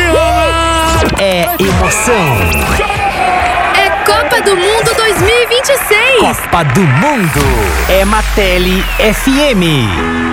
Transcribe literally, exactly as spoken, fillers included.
É emoção. É Copa do Mundo dois mil e vinte e seis. Copa do Mundo. É Mateli F M.